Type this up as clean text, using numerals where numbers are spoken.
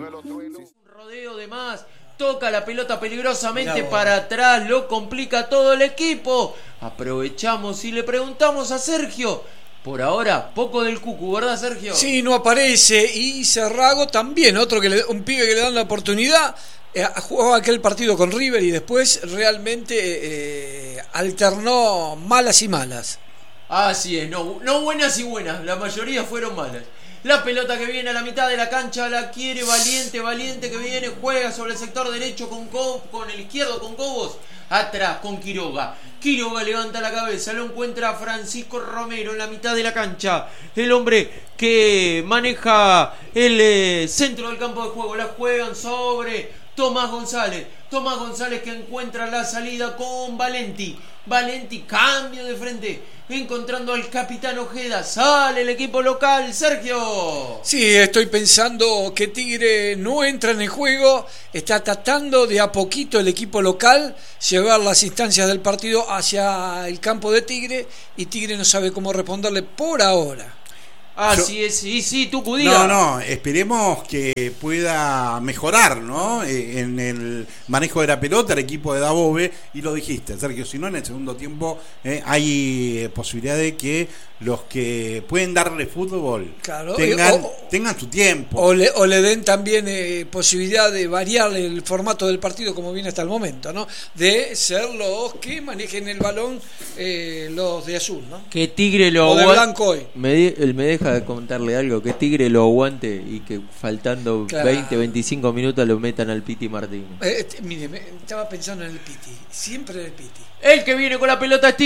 Un rodeo de más. Toca la pelota peligrosamente para atrás, lo complica todo el equipo. Aprovechamos y le preguntamos a Sergio. Por ahora, poco del Cucu, ¿verdad, Sergio? Sí, no aparece. Y Cerrago también, un pibe que le dan la oportunidad. Jugaba aquel partido con River y después realmente alternó malas y malas. Así es, no buenas y buenas, la mayoría fueron malas. La pelota que viene a la mitad de la cancha la quiere Valiente que viene, juega sobre el sector derecho con el izquierdo con Cobos, atrás con Quiroga levanta la cabeza, lo encuentra Francisco Romero en la mitad de la cancha, el hombre que maneja el centro del campo de juego, la juegan sobre Tomás González que encuentra la salida con Valenti, cambio de frente, encontrando al capitán Ojeda, sale el equipo local, Sergio. Sí, estoy pensando que Tigre no entra en el juego, está tratando de a poquito el equipo local llevar las instancias del partido hacia el campo de Tigre y Tigre no sabe cómo responderle por ahora. Así es, sí, tú diga. No, esperemos que pueda mejorar, ¿no? En el manejo de la pelota, el equipo de Dabove, y lo dijiste, Sergio, si no en el segundo tiempo hay posibilidad de que los que pueden darle fútbol tengan su tiempo. O le den también posibilidad de variar el formato del partido como viene hasta el momento, ¿no? De ser los que manejen el balón, los de azul, ¿no? Que Tigre lo aguante. O de blanco hoy. Me deja de contarle algo, que Tigre lo aguante y que faltando 20-25 minutos lo metan al Piti Martínez. Mire, estaba pensando en el Piti, siempre en el Piti. El que viene con la pelota es Tigre.